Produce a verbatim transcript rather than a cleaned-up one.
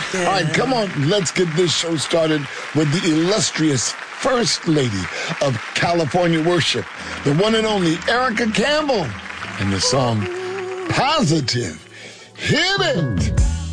All right, come on. Let's get this show started with the illustrious First Lady of California Worship, the one and only Erica Campbell, and the song Positive. Hit it!